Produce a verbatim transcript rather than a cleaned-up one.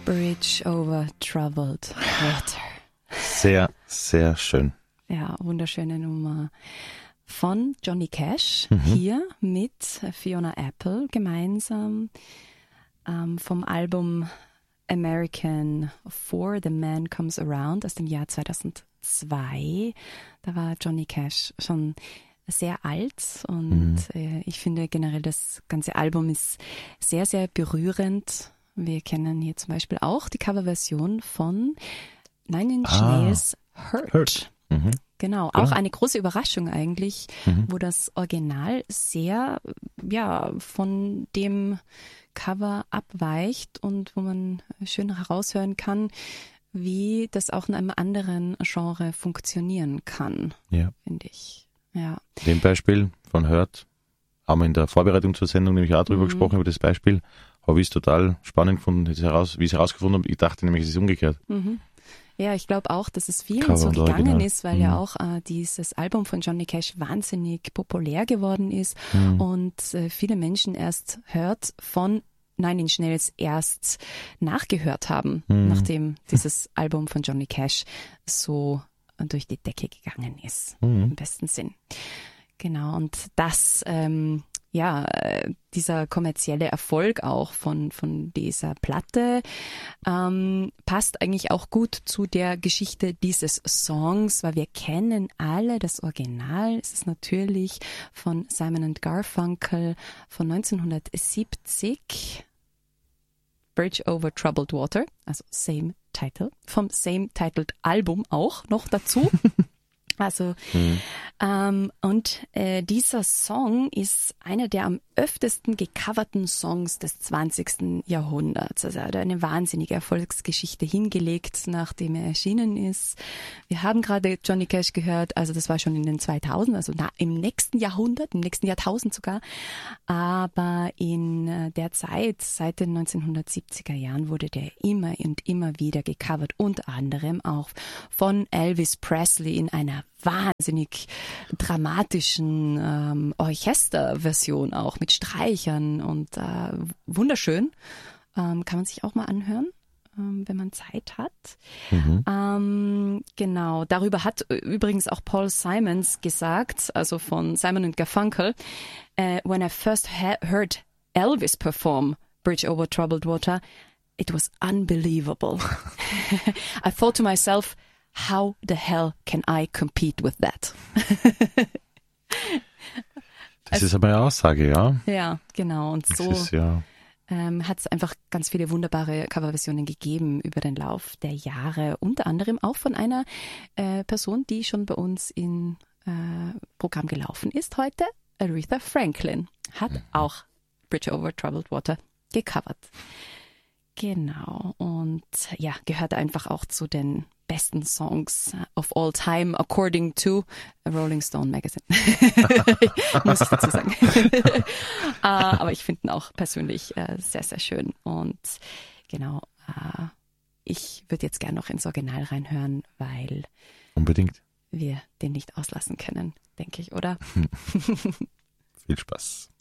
Bridge over Troubled Water. Sehr, sehr schön. Ja, wunderschöne Nummer. Von Johnny Cash, Mhm. hier mit Fiona Apple gemeinsam ähm, vom Album American Four, The Man Comes Around aus dem Jahr zweitausendzwei. Da war Johnny Cash schon sehr alt und Mhm. äh, ich finde generell das ganze Album ist sehr, sehr berührend. Wir kennen hier zum Beispiel auch die Coverversion von Nine Inch Ah, Nails Hurt. Hurt. Mhm. Genau, Genau. auch eine große Überraschung eigentlich, Mhm. wo das Original sehr ja, von dem Cover abweicht und wo man schön heraushören kann, wie das auch in einem anderen Genre funktionieren kann, Ja. finde ich. Ja. Dem Beispiel von Hurt haben wir in der Vorbereitung zur Sendung nämlich auch drüber Mhm. gesprochen, über das Beispiel. Habe ich es total spannend gefunden, jetzt heraus, wie ich es herausgefunden habe. Ich dachte nämlich, es ist umgekehrt. Mhm. Ja, ich glaube auch, dass es vielen Cover so und gegangen Original. ist, weil Mhm. ja auch äh, dieses Album von Johnny Cash wahnsinnig populär geworden ist Mhm. und äh, viele Menschen erst Hurt von Nine Inch Nails erst nachgehört haben, Mhm. nachdem dieses Album von Johnny Cash so durch die Decke gegangen ist, Mhm. im besten Sinn. Genau, und das, ähm, ja, äh, dieser kommerzielle Erfolg auch von, von dieser Platte ähm, passt eigentlich auch gut zu der Geschichte dieses Songs, weil wir kennen alle das Original. Es ist natürlich von Simon and Garfunkel von neunzehnhundertsiebzig. Bridge over Troubled Water, also same title, vom same titled Album auch noch dazu. Also Mhm. ähm, und äh, dieser Song ist einer der am öftesten gecoverten Songs des zwanzigsten Jahrhunderts. Also er hat eine wahnsinnige Erfolgsgeschichte hingelegt, nachdem er erschienen ist. Wir haben gerade Johnny Cash gehört, also das war schon in den zweitausend, also na, im nächsten Jahrhundert, im nächsten Jahrtausend sogar. Aber in äh, der Zeit, seit den neunzehnhundertsiebziger Jahren, wurde der immer und immer wieder gecovert, unter anderem auch von Elvis Presley in einer wahnsinnig dramatischen ähm, Orchesterversion auch mit Streichern und äh, wunderschön. Ähm, kann man sich auch mal anhören, ähm, wenn man Zeit hat. Mhm. Ähm, genau, darüber hat übrigens auch Paul Simons gesagt, also von Simon and Garfunkel, uh, when I first ha- heard Elvis perform Bridge over Troubled Water, it was unbelievable. I thought to myself, how the hell can I compete with that? Das ist aber eine Aussage, ja. Ja, genau. Und Das so ist ja. ähm, hat es einfach ganz viele wunderbare Coverversionen gegeben über den Lauf der Jahre. Unter anderem auch von einer äh, Person, die schon bei uns im äh, Programm gelaufen ist heute. Aretha Franklin hat auch Bridge over Troubled Water gecovert. Genau. Und ja, gehört einfach auch zu den besten Songs of all time, according to Rolling Stone Magazine. Muss ich dazu sagen. uh, aber ich finde ihn auch persönlich uh, sehr, sehr schön. Und genau, uh, ich würde jetzt gerne noch ins Original reinhören, weil Unbedingt. wir den nicht auslassen können, denke ich, oder? Viel Spaß.